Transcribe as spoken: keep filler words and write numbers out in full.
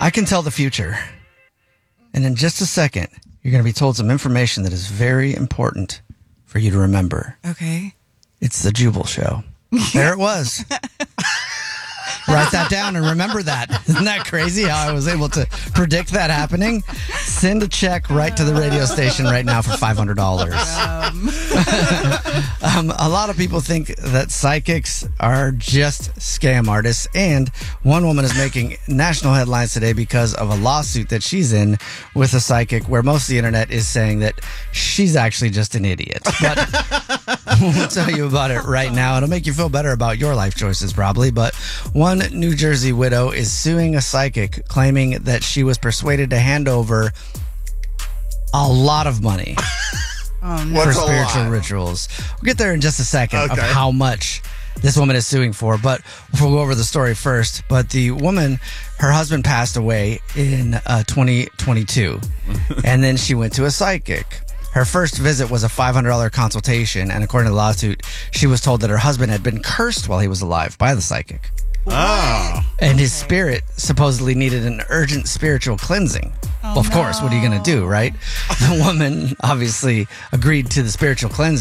I can tell the future. And in just a second, you're going to be told some information that is very important for you to remember. Okay. It's the Jubal Show. There it was. Write that down and remember that. Isn't that crazy how I was able to predict that happening? Send a check right to the radio station right now for five hundred dollars. Um. um, a lot of people think that psychics are just scam artists, and one woman is making national headlines today because of a lawsuit that she's in with a psychic where most of the internet is saying that she's actually just an idiot. But we'll tell you about it right now. It'll make you feel better about your life choices probably, but one New Jersey widow is suing a psychic claiming that she was persuaded to hand over a lot of money oh, no. for What's a spiritual lot? rituals. We'll get there in just a second Okay. of how much this woman is suing for, but we'll go over the story first. But the woman, her husband passed away in uh, twenty twenty-two, and then she went to a psychic. Her first visit was a five hundred dollars consultation, and according to the lawsuit, she was told that her husband had been cursed while he was alive by the psychic. Oh. And his spirit supposedly needed an urgent spiritual cleansing. Oh, well, of course, what are you going to do, right? The woman obviously agreed to the spiritual cleansing.